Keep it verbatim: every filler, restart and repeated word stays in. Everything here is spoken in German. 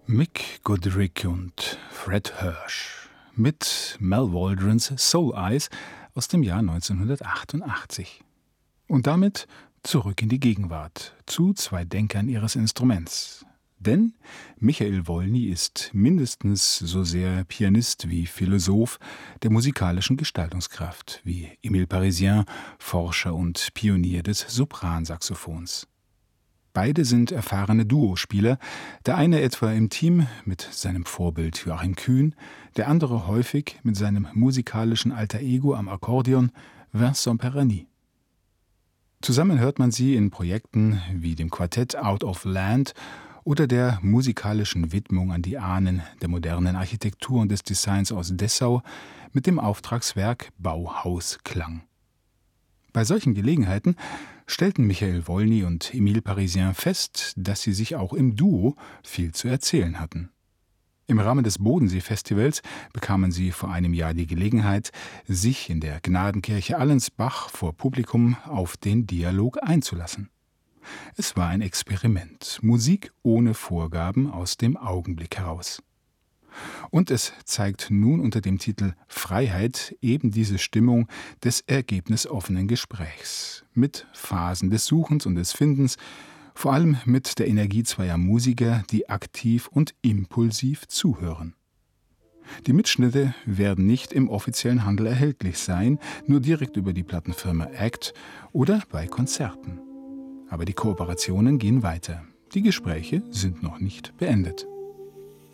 Mick Goodrick und Fred Hirsch mit Mal Waldrons Soul Eyes aus dem Jahr neunzehnhundertachtundachtzig. Und damit zurück in die Gegenwart, zu zwei Denkern ihres Instruments. Denn Michael Wolny ist mindestens so sehr Pianist wie Philosoph der musikalischen Gestaltungskraft, wie Emile Parisien, Forscher und Pionier des Sopransaxophons. Beide sind erfahrene Duospieler, der eine etwa im Team mit seinem Vorbild Joachim Kühn, der andere häufig mit seinem musikalischen Alter Ego am Akkordeon, Vincent Perroni. Zusammen hört man sie in Projekten wie dem Quartett Out of Land oder der musikalischen Widmung an die Ahnen der modernen Architektur und des Designs aus Dessau mit dem Auftragswerk Bauhausklang. Bei solchen Gelegenheiten stellten Michael Wolny und Emile Parisien fest, dass sie sich auch im Duo viel zu erzählen hatten. Im Rahmen des Bodensee-Festivals bekamen sie vor einem Jahr die Gelegenheit, sich in der Gnadenkirche Allensbach vor Publikum auf den Dialog einzulassen. Es war ein Experiment, Musik ohne Vorgaben aus dem Augenblick heraus. Und es zeigt nun unter dem Titel Freiheit eben diese Stimmung des ergebnisoffenen Gesprächs, mit Phasen des Suchens und des Findens, vor allem mit der Energie zweier Musiker, die aktiv und impulsiv zuhören. Die Mitschnitte werden nicht im offiziellen Handel erhältlich sein, nur direkt über die Plattenfirma Act oder bei Konzerten. Aber die Kooperationen gehen weiter. Die Gespräche sind noch nicht beendet.